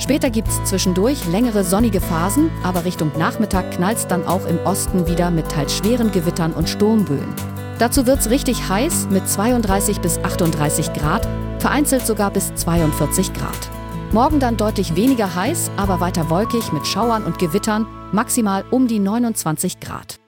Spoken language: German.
Später gibt's zwischendurch längere sonnige Phasen, aber Richtung Nachmittag knallt's dann auch im Osten wieder mit teils schweren Gewittern und Sturmböen. Dazu wird's richtig heiß mit 32 bis 38 Grad, vereinzelt sogar bis 42 Grad. Morgen dann deutlich weniger heiß, aber weiter wolkig mit Schauern und Gewittern, maximal um die 29 Grad.